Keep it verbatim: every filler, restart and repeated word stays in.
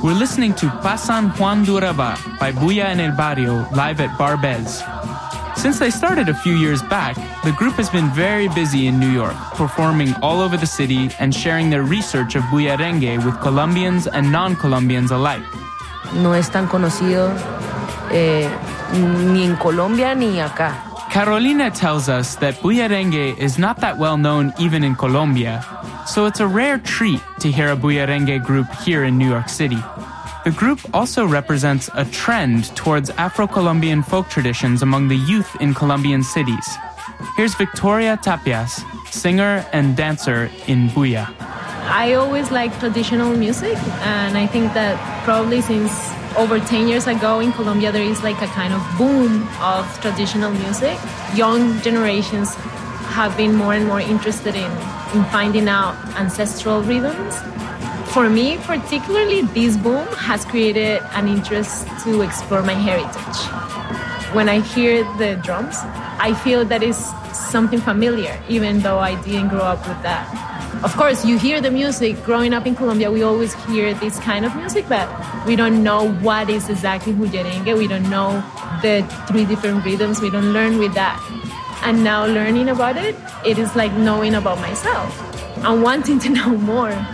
We're listening to Pa San Juan Duraba by Bulla en el Barrio live at Bar Bez. Since they started a few years back, the group has been very busy in New York, performing all over the city and sharing their research of Bullarengue with Colombians and non-Colombians alike. No es tan conocido eh, ni en Colombia ni acá. Carolina tells us that Bullarengue is not that well known even in Colombia, so it's a rare treat to hear a Bullarengue group here in New York City. The group also represents a trend towards Afro-Colombian folk traditions among the youth in Colombian cities. Here's Victoria Tapias, singer and dancer in Bulla. I always liked traditional music, and I think that probably since over ten years ago in Colombia, there is like a kind of boom of traditional music. Young generations have been more and more interested in, in finding out ancestral rhythms. For me, particularly, this boom has created an interest to explore my heritage. When I hear the drums, I feel that it's something familiar, even though I didn't grow up with that. Of course, you hear the music. Growing up in Colombia, we always hear this kind of music, but we don't know what is exactly Bullarengue. We don't know the three different rhythms. We don't learn with that. And now learning about it, it is like knowing about myself and wanting to know more.